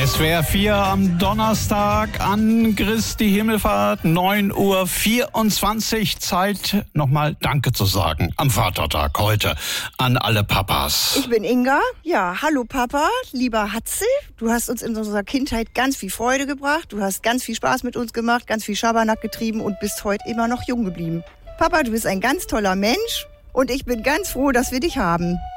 SWR 4 am Donnerstag an Christi Himmelfahrt, 9:24 Uhr. Zeit, nochmal Danke zu sagen am Vatertag heute an alle Papas. Ich bin Inga. Ja, hallo Papa, lieber Hatzel. Du hast uns in unserer Kindheit ganz viel Freude gebracht. Du hast ganz viel Spaß mit uns gemacht, ganz viel Schabernack getrieben und bist heute immer noch jung geblieben. Papa, du bist ein ganz toller Mensch und ich bin ganz froh, dass wir dich haben.